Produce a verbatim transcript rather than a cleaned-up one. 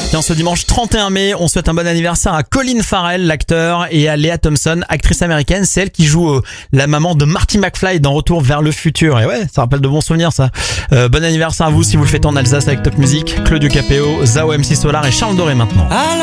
Tiens, ce dimanche trente et un mai, on souhaite un bon anniversaire à Colin Farrell, l'acteur, et à Lea Thompson, actrice américaine. C'est elle qui joue euh, la maman de Marty McFly dans Retour vers le futur. Et ouais, ça rappelle de bons souvenirs, ça. Euh, bon anniversaire à vous si vous le faites en Alsace avec Top Music, Claudio Capéo, Zao M C Solar et Charles Doré maintenant.